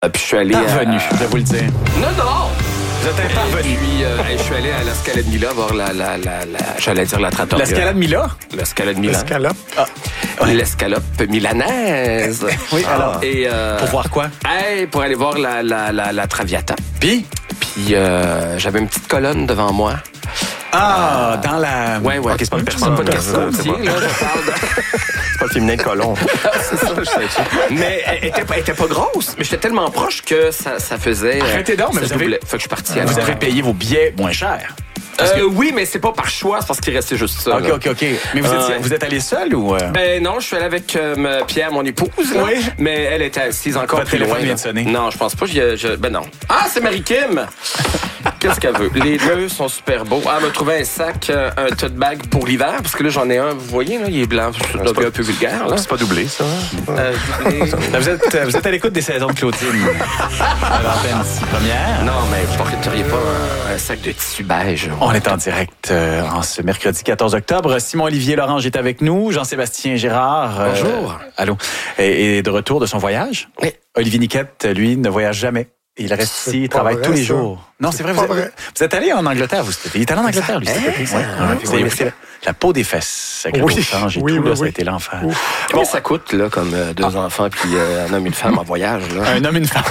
Puis je suis allé... Parvenu, je vais vous le dire. Non! Vous êtes parvenu. Puis je suis allé à l'Escalade Mila voir j'allais dire la trattoria. L'escalade Mila? L'escalade Milan. L'escalope. L'escalope milanaise. Oui, alors. Et, Pour voir quoi? pour aller voir la Traviata. Puis? Puis j'avais une petite colonne devant moi. Dans la... Ouais. Ok, c'est pas une personne. C'est pas de courtier, là, je parle de... C'est pas le féminin de colon. C'est ça, je sais. Mais elle était pas grosse, mais j'étais tellement proche que ça faisait... Arrêtez donc, mais ça vous avez... doublait. Fait que je suis parti à Vous l'heure. avez payé vos billets moins cher. Oui, mais c'est pas par choix, c'est parce qu'il restait juste ça. là. OK. Mais vous êtes allé seul ou... Ben non, je suis allé avec Pierre, mon épouse, là, Oui. mais elle était assise encore Votre plus loin. téléphone vient là. de sonner. Non, je pense pas. Ben non. Ah, c'est Marie-Kim! Qu'est-ce qu'elle veut? Les deux sont super beaux. Elle m'a trouvé un sac, un tote bag pour l'hiver, parce que là, j'en ai un, vous voyez, là, il est blanc. Je suis un peu vulgaire, là. C'est pas doublé, ça. Doublé. Vous êtes à l'écoute des saisons de Claudine. À l'antenne première. Non, mais vous porteriez pas un sac de tissu beige. On est en direct en ce mercredi 14 octobre. Simon-Olivier Lorange est avec nous. Jean-Sébastien Girard. Bonjour. Allô. Et de retour de son voyage. Oui. Olivier Niquette, lui, ne voyage jamais. Il reste C'est ici, il pas travaille vrai, tous les ça. jours. Non, c'est vrai. pas vrai. Vous êtes allé en Angleterre, vous. Il est allé en Angleterre, lui, cet été. ça, Ouais. Vous avez oui. pris la peau des fesses avec le Oui. beau change et Oui, tout. oui, Là, ça a oui. été l'enfer. Combien ça coûte, là, comme deux enfants puis un homme et une femme en voyage, là? Un homme, une femme.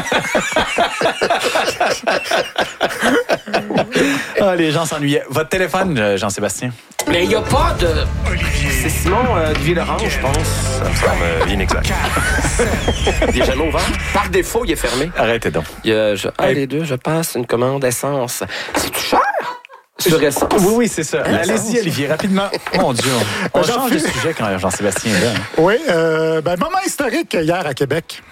Les gens s'ennuyaient. Votre téléphone, Jean-Sébastien? Mais il n'y a pas de... C'est Simon Olivier Lorange, je pense. Ça me semble inexact. Il est jamais ouvert. Par défaut, il est fermé. Arrêtez donc. Les deux, je passe une commande d'essence. C'est-tu cher? Sur essence? Oui, c'est ça. Allez-y, Olivier, rapidement. Mon Dieu, on change de sujet quand Jean-Sébastien est là. Oui, moment historique hier à Québec.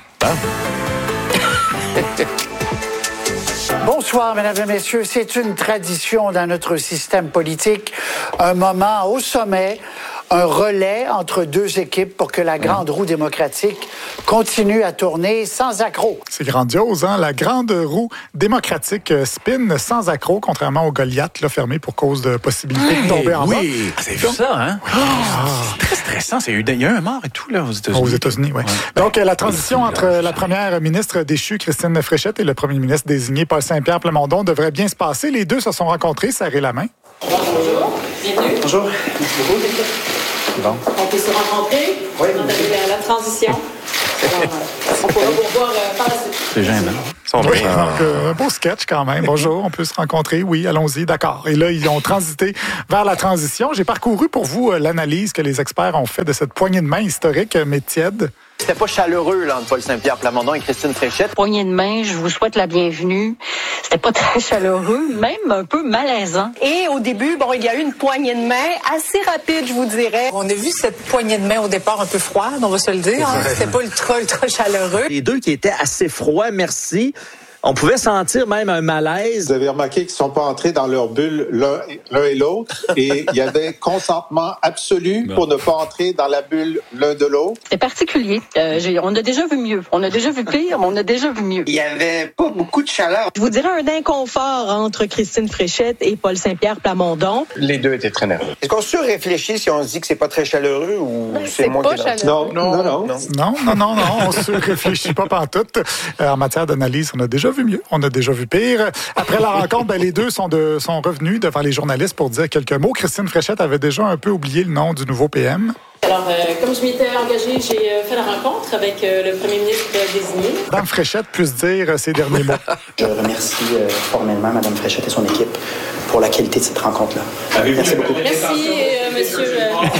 Bonsoir, mesdames et messieurs. C'est une tradition dans notre système politique. Un moment au sommet, un relais entre deux équipes pour que la grande roue démocratique continue à tourner sans accroc. C'est grandiose, hein? La grande roue démocratique spin sans accroc, contrairement au Goliath, là, fermé pour cause de possibilité de tomber en bas. Oui, c'est vu ça, hein? C'est très stressant. Il y a un mort et tout, là, aux États-Unis. Aux États-Unis, oui. Donc, la transition entre la première ministre déchue, Christine Fréchette, et le premier ministre désigné, Paul Saint-Pierre Plamondon, devrait bien se passer. Les deux se sont rencontrés, serré la main. Bonjour, bienvenue. Bonjour. Merci beaucoup. Bon. On peut se rencontrer Oui. dans la transition. Alors, on pourra vous revoir par la suite. C'est gênant. Oui, donc un beau sketch quand même. Bonjour, on peut se rencontrer. Oui, allons-y, d'accord. Et là, ils ont transité vers la transition. J'ai parcouru pour vous l'analyse que les experts ont fait de cette poignée de main historique, mais tiède. C'était pas chaleureux, là, entre Paul Saint-Pierre Plamondon et Christine Fréchette. Poignée de main, je vous souhaite la bienvenue. C'était pas très chaleureux, même un peu malaisant. Et au début, il y a eu une poignée de main assez rapide, je vous dirais. On a vu cette poignée de main au départ un peu froide, on va se le dire. Hein? C'était pas ultra chaleureux. Les deux qui étaient assez froids, merci. On pouvait sentir même un malaise. Vous avez remarqué qu'ils ne sont pas entrés dans leur bulle l'un et l'autre et il y avait consentement absolu pour ne pas entrer dans la bulle l'un de l'autre. C'était particulier. On a déjà vu mieux. On a déjà vu pire, mais on a déjà vu mieux. Il n'y avait pas beaucoup de chaleur. Je vous dirais un inconfort entre Christine Fréchette et Paul Saint-Pierre Plamondon. Les deux étaient très nerveux. Est-ce qu'on surréfléchit si on se dit que c'est pas très chaleureux ou c'est moins pas que chaleureux. Non. Non, on se réfléchit pas pantoute. En matière d'analyse, on a déjà vu mieux, on a déjà vu pire. Après la rencontre, les deux sont revenus devant les journalistes pour dire quelques mots. Christine Fréchette avait déjà un peu oublié le nom du nouveau PM. Alors, comme je m'étais engagée, j'ai fait la rencontre avec le premier ministre désigné. Madame Fréchette puisse dire ses derniers mots. Je remercie formellement Mme Fréchette et son équipe pour la qualité de cette rencontre-là. Merci beaucoup. Merci, monsieur.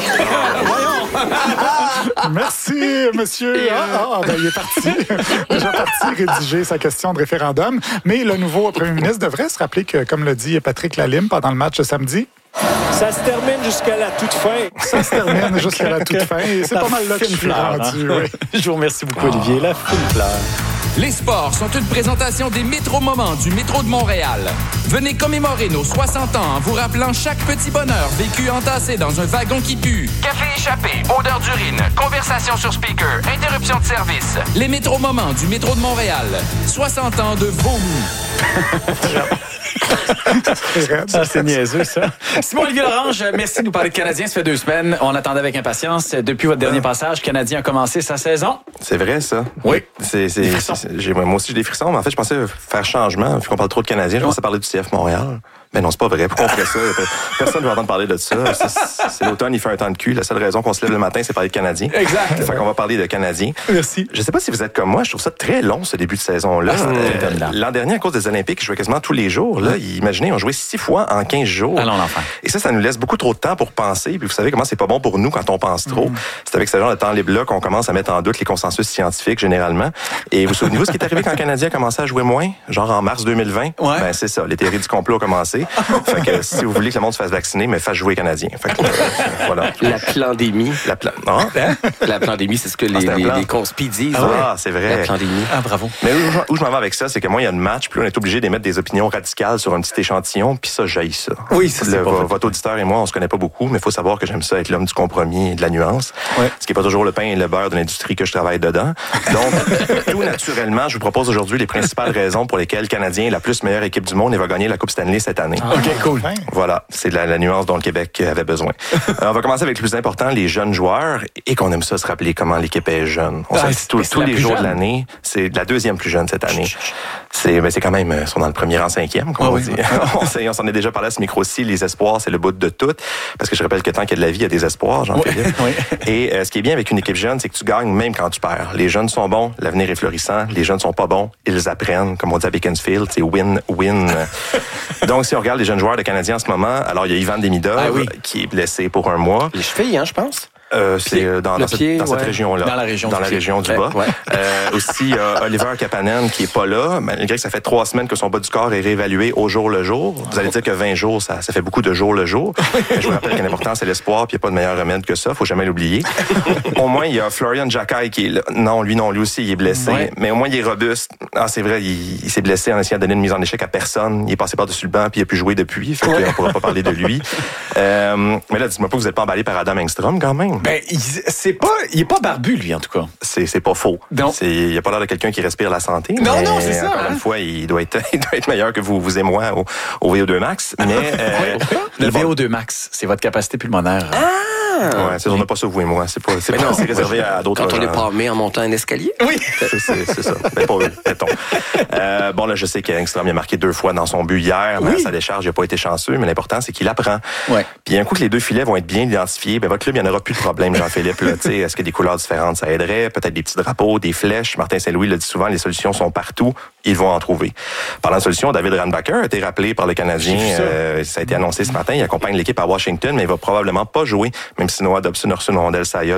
Merci, monsieur. Il est parti. Déjà parti rédiger sa question de référendum. Mais le nouveau premier ministre devrait se rappeler que, comme le dit Patrick Lalime pendant le match de samedi, ça se termine jusqu'à la toute fin. Ça se termine jusqu'à la toute fin. Et c'est pas mal là que je suis rendu. Oui. Je vous remercie beaucoup, Olivier. La fine fleur. Les sports sont une présentation des Métro-Moments du métro de Montréal. Venez commémorer nos 60 ans en vous rappelant chaque petit bonheur vécu entassé dans un wagon qui pue. Café échappé, odeur d'urine, conversation sur speaker, interruption de service. Les Métro-Moments du métro de Montréal. 60 ans de vomi. C'est niaiseux, ça. Simon-Olivier Lorange, merci de nous parler de Canadiens. Ça fait 2 semaines. On attendait avec impatience. Depuis votre dernier passage, Canadien a commencé sa saison. C'est vrai, ça. Oui. Moi aussi, j'ai des frissons, mais en fait, je pensais faire changement. Vu qu'on parle trop de Canadiens, je pensais parler du CF Montréal. Mais non, c'est pas vrai. Pourquoi on ferait ça? Personne ne veut entendre parler de ça. C'est l'automne, il fait un temps de cul. La seule raison qu'on se lève le matin, c'est parler de Canadiens. Exact. Fait qu'on va parler de Canadiens. Merci. Je sais pas si vous êtes comme moi, je trouve ça très long, ce début de saison-là. L'an dernier, à cause des Olympiques, je jouais quasiment tous les jours. Là, imaginez, on jouait 6 fois en 15 jours. Allons l'enfant. Et ça nous laisse beaucoup trop de temps pour penser. Puis vous savez comment c'est pas bon pour nous quand on pense trop. C'est avec ce genre de temps libre-là qu'on commence à mettre en doute les consensus scientifiques, généralement. Et vous souvenez-vous ce qui est arrivé quand le Canadien a commencé à jouer moins? Genre en mars 2020? Ouais. Ben, c'est ça. Les théories du complot ont commencé. Fait que si vous voulez que le monde se fasse vacciner, mais fasse jouer les Canadiens. Fait que, voilà. La pandémie. La pandémie, c'est ce que les conspis disent. C'est vrai. La pandémie. Ah, bravo. Mais où je m'en vais avec ça, c'est que moi, il y a une match, puis on est obligé d'émettre des opinions radicales sur un petit échantillon, puis ça, j'haïs ça. Oui, ça, c'est votre auditeur et moi, on se connaît pas beaucoup, mais il faut savoir que j'aime ça être l'homme du compromis et de la nuance. Ouais. Ce qui est pas toujours le pain et le beurre de l'industrie que je travaille dedans. Donc, tout naturellement, je vous propose aujourd'hui les principales raisons pour lesquelles le Canadien est la plus meilleure équipe du monde et va gagner la Coupe Stanley cette année. OK, cool. Voilà, c'est la nuance dont le Québec avait besoin. On va commencer avec le plus important, les jeunes joueurs, et qu'on aime ça se rappeler comment l'équipe est jeune. On sait tous les jours de l'année, c'est la deuxième plus jeune cette année. C'est quand même, ils sont dans le premier rang 5e, comme on dit. On s'en est déjà parlé à ce micro-ci, les espoirs, c'est le bout de tout, parce que je rappelle que tant qu'il y a de la vie, il y a des espoirs, Jean-Philippe. Et ce qui est bien avec une équipe jeune, c'est que tu gagnes même quand tu perds. Les jeunes sont bons, l'avenir est florissant, les jeunes sont pas bons, ils apprennent, comme on dit à Beaconsfield, c'est win-win. Donc, si on regarde les jeunes joueurs de Canadiens en ce moment, alors il y a Ivan Demidov qui est blessé pour 1 mois. Les chevilles, je pense. C'est dans cette région-là. Dans la région du bas. Aussi, Oliver Kapanen qui est pas là, malgré que ça fait 3 semaines que son bas du corps est réévalué au jour le jour. Vous allez dire que 20 jours, ça fait beaucoup de jour le jour. Je vous rappelle que l'important, c'est l'espoir, puis il n'y a pas de meilleur remède que ça. Faut jamais l'oublier. Au moins, il y a Florian Jacquet qui est là. Non, lui aussi, il est blessé. Ouais. Mais au moins, il est robuste. Ah, c'est vrai, il s'est blessé en essayant de donner une mise en échec à personne. Il est passé par-dessus le banc, puis il a pu jouer depuis. Fait qu'on pourra pas parler de lui. Mais là, dites-moi pas que vous n'êtes pas emballé par Adam Engstrom, quand même. Ben, il est pas barbu, lui, en tout cas. C'est pas faux. Il a pas l'air de quelqu'un qui respire la santé. Non, c'est ça. Encore une fois, il doit être meilleur que vous et moi au VO2 max. Mais, le VO2 max, c'est votre capacité pulmonaire. On n'a pas ça, vous et moi. C'est réservé à d'autres gens. Quand on est palmé en montant un escalier? Oui. C'est ça. Mais pas eux, mettons. Bon, là, je sais qu'Engstrom a marqué 2 fois dans son but hier. Mais à sa décharge, il n'a pas été chanceux. Mais l'important, c'est qu'il apprend. Ouais. Puis un coup que les 2 filets vont être bien identifiés, votre club, il n'y en aura plus de problème, Jean-Philippe. Est-ce que des couleurs différentes, ça aiderait? Peut-être des petits drapeaux, des flèches. Martin Saint-Louis le dit souvent, les solutions sont partout. Ils vont en trouver. Parlant de solutions, David Randbacker a été rappelé par le Canadien. Ça a été annoncé ce matin. Il accompagne l'équipe à Washington, mais il va probablement pas jouer, même si Noah Dobson a reçu une rondelle Saya